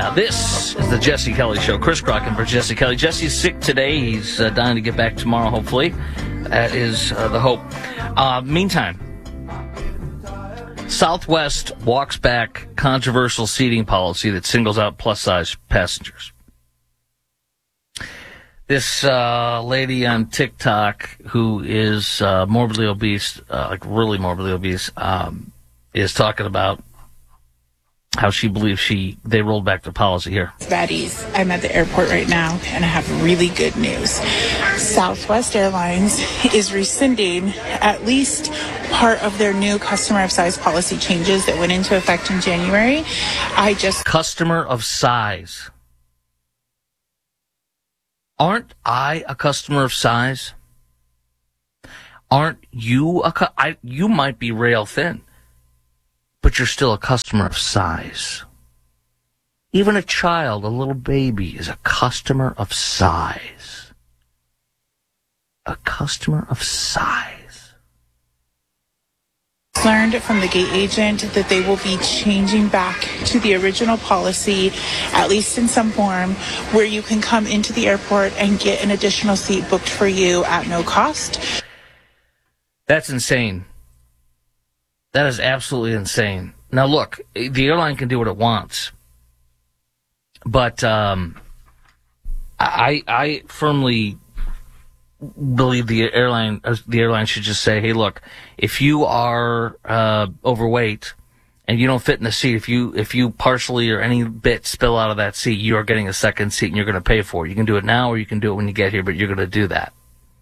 This is the Jesse Kelly Show. Chris Crocken for Jesse Kelly. Jesse's sick today. He's dying to get back tomorrow, hopefully. That is the hope. Meantime, Southwest walks back controversial seating policy that singles out plus-size passengers. This lady on TikTok who is morbidly obese, like really morbidly obese, is talking about how she believes they rolled back the policy here. Baddies, I'm at the airport right now, and I have really good news. Southwest Airlines is rescinding at least part of their new customer of size policy changes that went into effect in January. Customer of size. Aren't I a customer of size? Aren't you you might be rail thin, but you're still a customer of size. Even a child, a little baby, is a customer of size. A customer of size. Learned from the gate agent that they will be changing back to the original policy, at least in some form, where you can come into the airport and get an additional seat booked for you at no cost. That's insane. That is absolutely insane. Now, look, the airline can do what it wants, but I firmly believe the airline should just say, hey, look, if you are overweight and you don't fit in the seat, if you partially or any bit spill out of that seat, you are getting a second seat and you're going to pay for it. You can do it now or you can do it when you get here, but you're going to do that.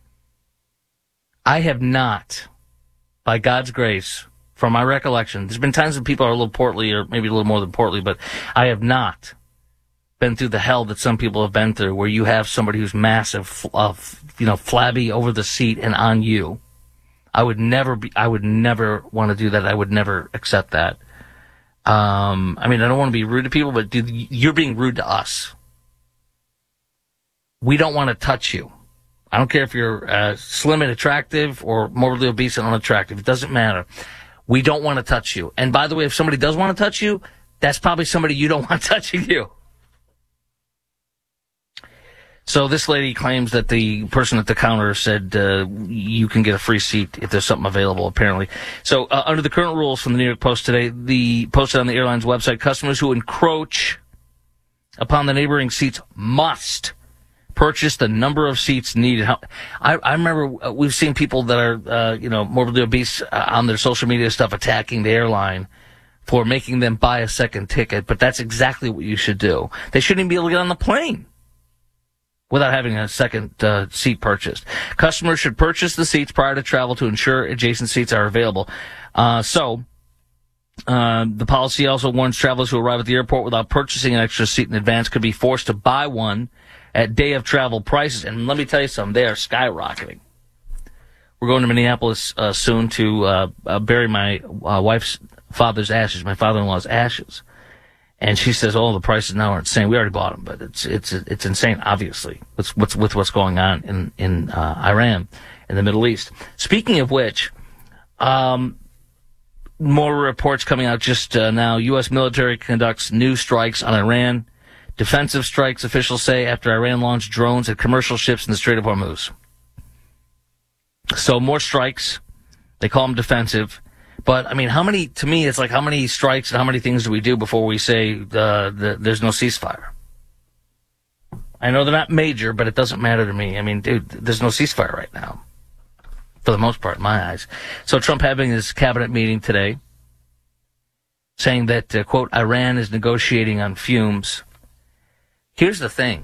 I have not, by God's grace, from my recollection, there's been times when people are a little portly or maybe a little more than portly, but I have not been through the hell that some people have been through where you have somebody who's massive, flabby over the seat and on you. I would never want to do that. I would never accept that. I don't want to be rude to people, but dude, you're being rude to us. We don't want to touch you. I don't care if you're slim and attractive or morbidly obese and unattractive. It doesn't matter. We don't want to touch you. And by the way, if somebody does want to touch you, that's probably somebody you don't want touching you. So this lady claims that the person at the counter said you can get a free seat if there's something available, apparently. So under the current rules from the New York Post today, posted on the airline's website, customers who encroach upon the neighboring seats must purchase the number of seats needed. I remember we've seen people that are, morbidly obese on their social media stuff attacking the airline for making them buy a second ticket, but that's exactly what you should do. They shouldn't even be able to get on the plane without having a second seat purchased. Customers should purchase the seats prior to travel to ensure adjacent seats are available. The policy also warns travelers who arrive at the airport without purchasing an extra seat in advance could be forced to buy one at day of travel prices. And let me tell you something, they are skyrocketing. We're going to Minneapolis soon to bury my wife's father's ashes, my father-in-law's ashes. And she says, "Oh, the prices now are insane." We already bought them, but it's insane. Obviously, with what's going on in Iran, in the Middle East. Speaking of which, more reports coming out just now. U.S. military conducts new strikes on Iran. Defensive strikes, officials say, after Iran launched drones at commercial ships in the Strait of Hormuz. So more strikes. They call them defensive. But, to me, it's like how many strikes and how many things do we do before we say there's no ceasefire? I know they're not major, but it doesn't matter to me. Dude, there's no ceasefire right now, for the most part, in my eyes. So Trump having his cabinet meeting today, saying that, quote, Iran is negotiating on fumes. Here's the thing.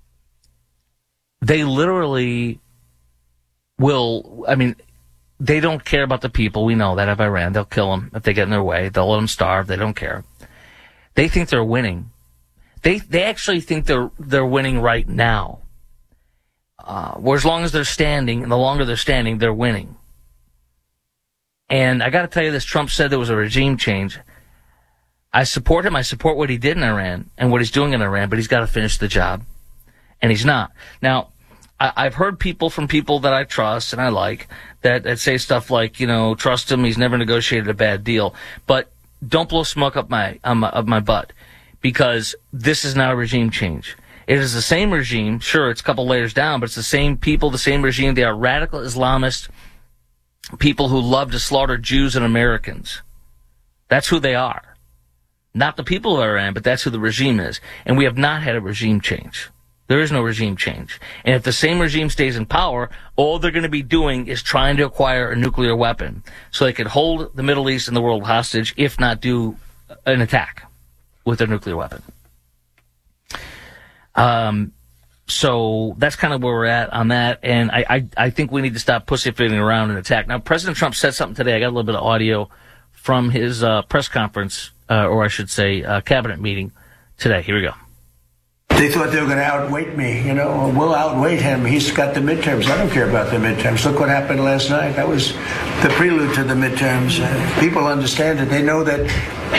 They literally will, they don't care about the people. We know that of Iran. They'll kill them if they get in their way. They'll let them starve. They don't care. They think they're winning. They actually think they're winning right now. Where as long as they're standing, and the longer they're standing, they're winning. And I got to tell you this, Trump said there was a regime change. I support him. I support what he did in Iran and what he's doing in Iran, but he's got to finish the job. And he's not. Now, I've heard from people that I trust and I like that say stuff like, trust him. He's never negotiated a bad deal, but don't blow smoke up my butt, because this is not a regime change. It is the same regime. Sure, it's a couple layers down, but it's the same people, the same regime. They are radical Islamist people who love to slaughter Jews and Americans. That's who they are. Not the people of Iran, but that's who the regime is. And we have not had a regime change. There is no regime change. And if the same regime stays in power, all they're going to be doing is trying to acquire a nuclear weapon so they could hold the Middle East and the world hostage, if not do an attack with their nuclear weapon. So that's kind of where we're at on that. And I think we need to stop pussyfooting around and attack. Now, President Trump said something today. I got a little bit of audio from his press conference, or I should say cabinet meeting today. Here we go. They thought they were going to outweight me, you know. We'll outweight him. He's got the midterms. I don't care about the midterms. Look what happened last night. That was the prelude to the midterms. People understand it. They know that